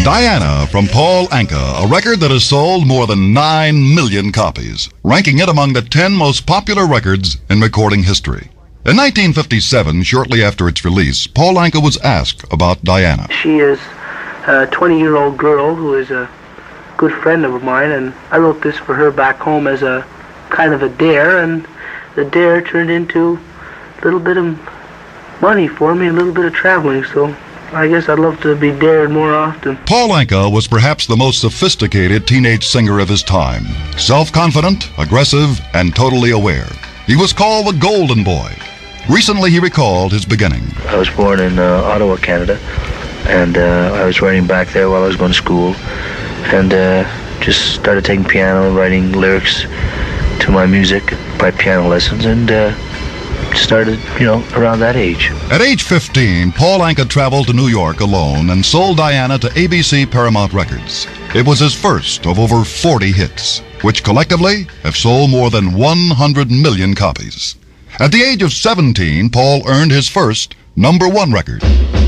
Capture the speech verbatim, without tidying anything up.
Diana from Paul Anka, a record that has sold more than nine million copies, ranking it among the ten most popular records in recording history. In nineteen fifty-seven, shortly after its release, Paul Anka was asked about Diana. She is a twenty-year-old girl who is a good friend of mine, and I wrote this for her back home as a kind of a dare, and the dare turned into a little bit of money for me, a little bit of traveling, so I guess I'd love to be dared more often. Paul Anka was perhaps the most sophisticated teenage singer of his time. Self-confident, aggressive, and totally aware. He was called the Golden Boy. Recently, he recalled his beginning. I was born in uh, Ottawa, Canada, and uh, I was writing back there while I was going to school, and uh, just started taking piano, writing lyrics to my music by piano lessons, and uh, started, you know, around that age. At age fifteen, Paul Anka traveled to New York alone and sold Diana to A B C Paramount Records. It was his first of over forty hits, which collectively have sold more than one hundred million copies. At the age of seventeen, Paul earned his first number one record.